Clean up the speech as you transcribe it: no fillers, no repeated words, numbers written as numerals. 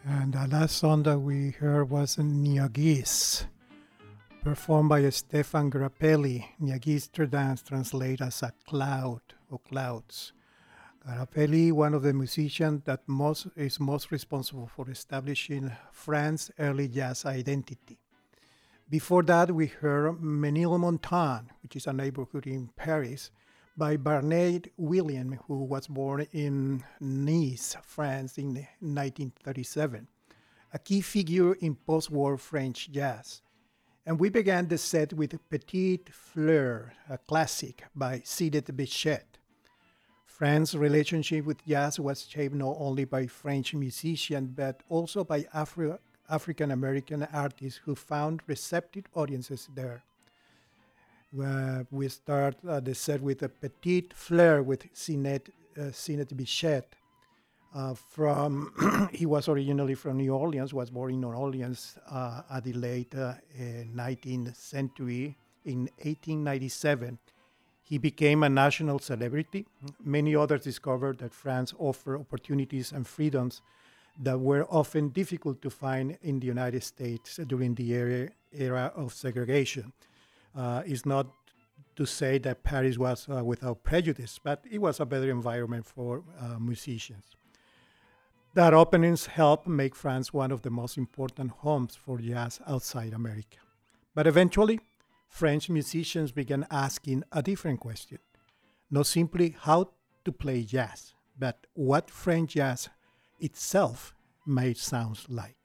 And the last song that we heard was Niagis, performed by Stefan Grappelli. Niagis dance translates as a cloud or clouds. Grappelli, one of the musicians that is most responsible for establishing France's early jazz identity. Before that, we heard Ménilmontant, which is a neighborhood in Paris, by Barnett William, who was born in Nice, France in 1937, a key figure in post-war French jazz. And we began the set with Petite Fleur, a classic by Sidney Bechet. France's relationship with jazz was shaped not only by French musicians, but also by African-American artists who found receptive audiences there. We start the set with a Petite Fleur with Sidney Bechet. He was originally from New Orleans, was born in New Orleans at the late 19th century. In 1897, he became a national celebrity. Many others discovered that France offered opportunities and freedoms that were often difficult to find in the United States during the era of segregation. It's not to say that Paris was without prejudice, but it was a better environment for musicians. That openings helped make France one of the most important homes for jazz outside America. But eventually, French musicians began asking a different question. Not simply how to play jazz, but what French jazz itself might sound like.